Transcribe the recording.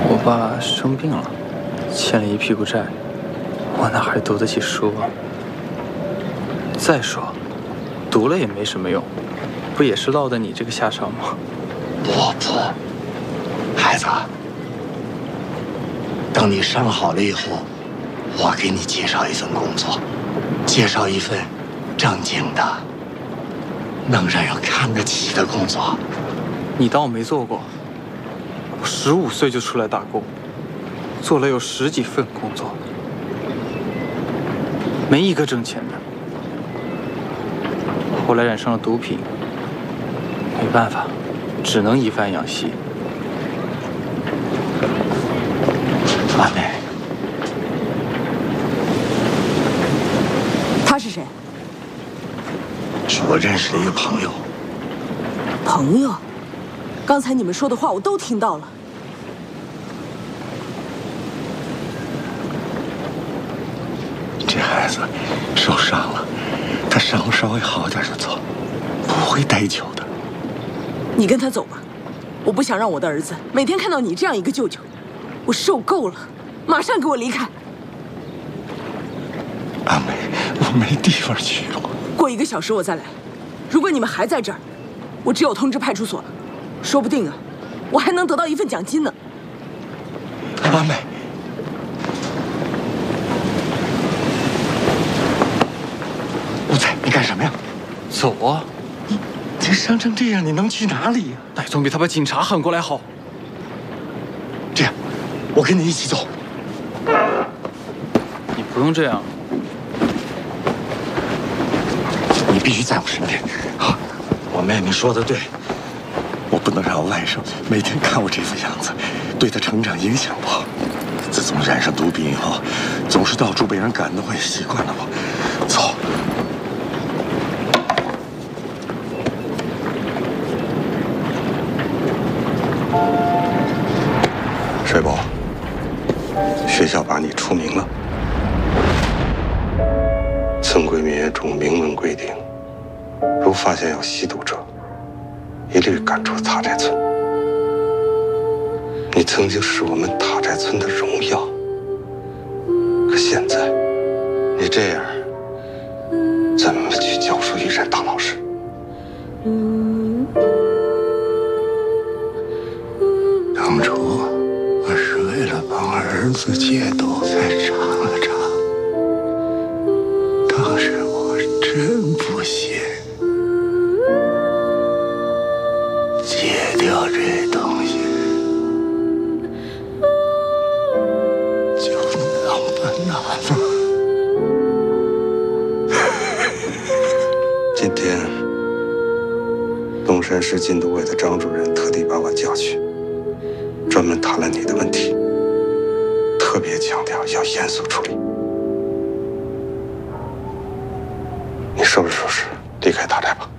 我爸生病了，欠了一屁股债，我哪还读得起书啊？再说，读了也没什么用，不也是落得你这个下场吗？ 不，孩子，等你伤好了以后，我给你介绍一份工作，介绍一份正经的、能让人看得起的工作。 你当我没做过？我15岁就出来打工，做了有10几份工作，没一个挣钱的。后来染上了毒品，没办法，只能以贩养吸。 阿妹， 他是谁？ 是我认识的一个朋友。 朋友？刚才你们说的话我都听到了。 这孩子受伤了，他伤稍微好点就走，不会待久的。 你跟他走吧，我不想让我的儿子每天看到你这样一个舅舅，我受够了，马上给我离开。 阿梅，我没地方去了。 过1个小时我再来，如果你们还在这儿，我只有通知派出所了，说不定啊，我还能得到一份奖金呢。 阿梅，吴彩，你干什么呀？ 走啊！ 这伤成这样，你能去哪里呀？ 那总比他把警察喊过来好。 这样，我跟你一起走。 你不用这样。 你必须在我身边。啊，我妹妹说的对，我不能让外甥每天看我这副样子，对他成长影响不好。自从染上毒品以后，总是到处被人赶的，我也习惯了。走。 水宝，学校把你除名了。村规民约中明文规定，如发现有吸毒者，一律赶出塔寨村。你曾经是我们塔寨村的荣耀，可现在你这样，怎么去教书育人当老师？ 当初我是为了帮儿子戒毒才尝了尝，当时我真不信，戒掉这东西就那么难吗？ 今天，东山市禁毒委的张主任特地把我叫去，专门谈了你的问题，特别强调要严肃处理。你收拾收拾，离开塔寨吧。